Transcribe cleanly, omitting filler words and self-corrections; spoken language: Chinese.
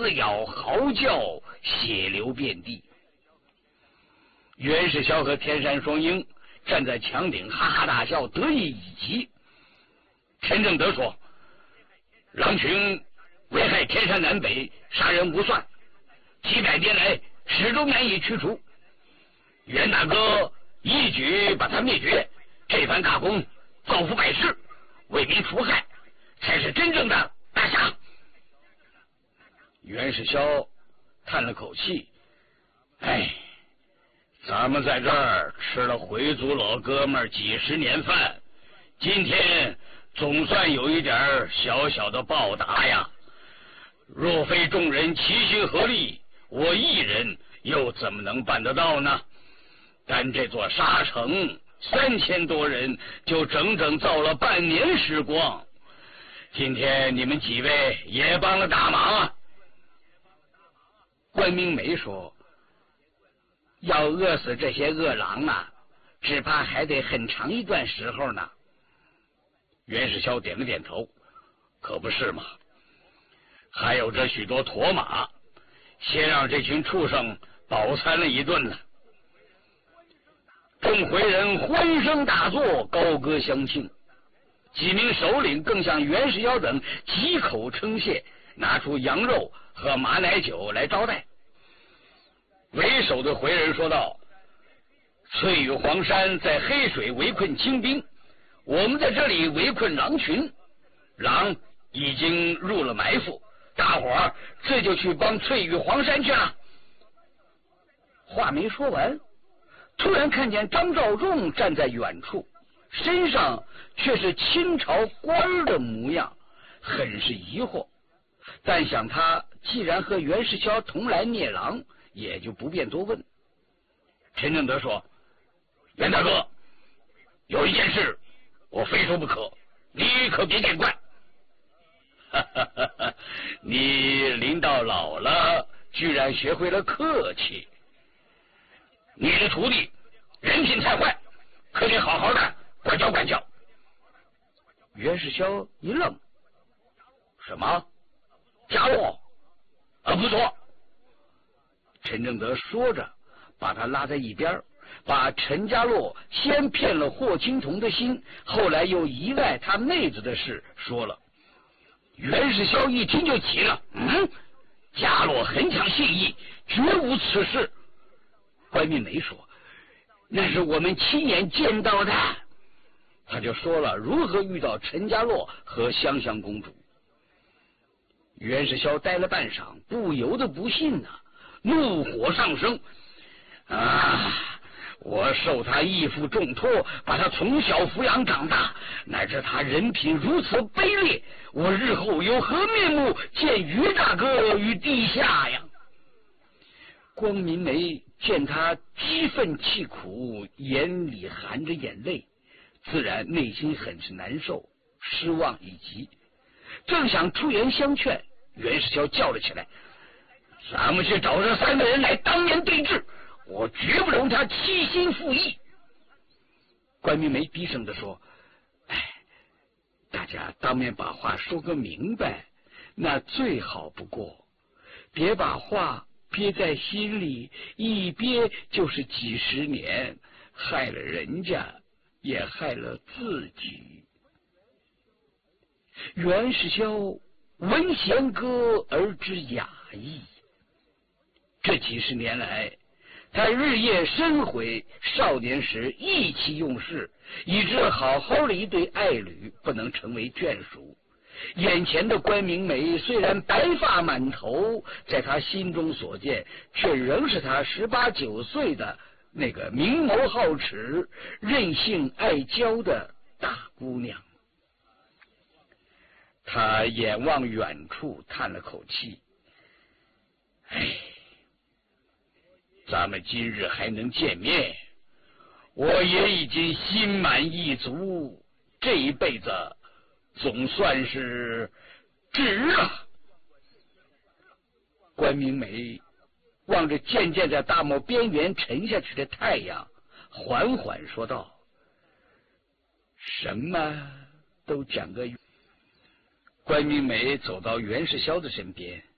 撕咬嚎叫，血流遍地。袁世霄和天山双鹰站在墙顶哈哈大笑，得意已极。陈正德说：狼群危害天山南北，杀人无算，几百年来始终难以驱除。袁大哥一举把他灭绝，这番大功造福百世，为民除害，才是真正的大侠。袁世霄叹了口气：哎，咱们在这儿吃了回族老哥们几十年饭，今天总算有一点小小的报答呀。若非众人齐心合力，我一人又怎么能办得到呢？但这座沙城3000多人，就整整造了半年时光。今天你们几位也帮了大忙啊。关明梅说：要饿死这些恶狼啊，只怕还得很长一段时候呢。袁世霄点了点头：可不是嘛，还有这许多驼马，先让这群畜生饱餐了一顿呢。众回人欢声大作，高歌相庆。几名首领更向袁世霄等几口称谢，拿出羊肉和马奶酒来招待。为首的回人说道：翠羽黄山在黑水围困清兵，我们在这里围困狼群，狼已经入了埋伏，大伙儿这就去帮翠羽黄山去了。话没说完，突然看见张召仲站在远处，身上却是清朝官的模样，很是疑惑。但想他既然和袁世霄同来灭狼，也就不便多问。陈正德说：袁大哥，有一件事我非说不可，你可别见怪。你临到老了，居然学会了客气。你的徒弟人品太坏，可得好好的管教管教。袁世霄一愣：什么？家洛？不错。陈正德说着，把他拉在一边，把陈家洛先骗了霍青桐的心，后来又遗赖他妹子的事说了。袁世霄一听就急了：家洛很讲信义，绝无此事。关玉梅说：那是我们亲眼见到的。他就说了如何遇到陈家洛和香香公主。袁世霄呆了半晌，不由得不信呢，怒火上升：我受他义父重托，把他从小抚养长大，乃至他人品如此卑劣，我日后有何面目见于大哥于地下呀？光明梅见他激愤气苦，眼里含着眼泪，自然内心很是难受，失望以及。正想出言相劝，袁世霄叫了起来：咱们去找这3个人来当面对质，我绝不容他欺心负义。关明梅低声地说：大家当面把话说个明白，那最好不过，别把话憋在心里，一憋就是几十年，害了人家，也害了自己。袁世霄闻弦歌而知雅意，这几十年来，他日夜深悔少年时意气用事，以致好好的一对爱侣不能成为眷属。眼前的关明梅虽然白发满头，在他心中所见，却仍是他18、19岁的那个明眸皓齿、任性爱娇的大姑娘。他眼望远处，叹了口气：咱们今日还能见面，我也已经心满意足，这一辈子总算是值了。关明梅望着渐渐在大漠边缘沉下去的太阳，缓缓说道：什么都讲个。关明梅走到袁世霄的身边，